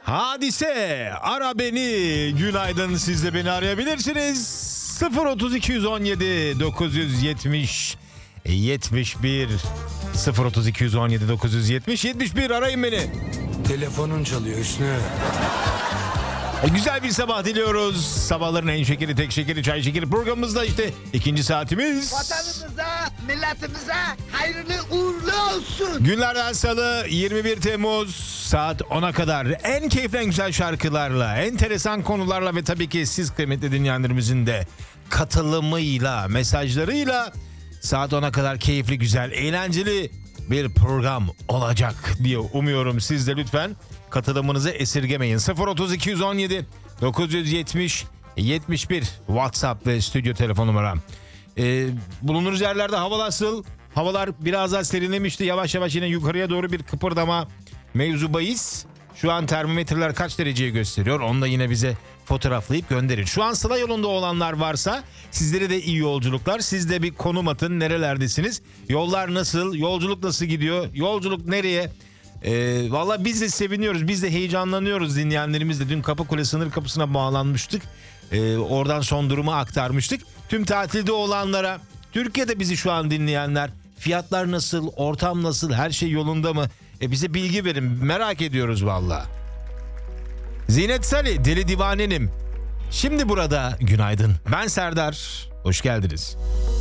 Hadise ara beni. Günaydın, siz de beni arayabilirsiniz. 03217 970 71 03217 970 71 arayın beni. Telefonun çalıyor Hüsnü. Güzel bir sabah diliyoruz. Sabahların en şekeri, tek şekeri, çay şekeri programımızda işte ikinci saatimiz. Vatanımıza, milletimize hayırlı uğurlu olsun. Günlerden salı 21 Temmuz saat 10'a kadar en keyifli, en güzel şarkılarla, enteresan konularla ve tabii ki siz kıymetli dinleyenlerimizin de katılımıyla, mesajlarıyla saat 10'a kadar keyifli, güzel, eğlenceli bir program olacak diye umuyorum. Siz de lütfen katılımınızı esirgemeyin. 03217 970 71 WhatsApp ve stüdyo telefon numaram. Bulunduğunuz yerlerde hava nasıl? Havalar biraz daha serinlemişti. Yavaş yavaş yine yukarıya doğru bir kıpırdama mevzu bahis. Şu an termometreler kaç dereceyi gösteriyor? Onu da yine bize fotoğraflayıp gönderin. Şu an Sıla yolunda olanlar varsa sizlere de iyi yolculuklar. Siz de bir konum atın. Nerelerdesiniz? Yollar nasıl? Yolculuk nasıl gidiyor? Yolculuk nereye? Valla biz de seviniyoruz. Biz de heyecanlanıyoruz dinleyenlerimizle. Dün Kapıkule sınır kapısına bağlanmıştık. Oradan son durumu aktarmıştık. Tüm tatilde olanlara, Türkiye'de bizi şu an dinleyenler, fiyatlar nasıl, ortam nasıl, her şey yolunda mı? Bize bilgi verin, merak ediyoruz valla. Zinet Salih, Deli Divanenim. Şimdi burada günaydın. Ben Serdar, hoş geldiniz.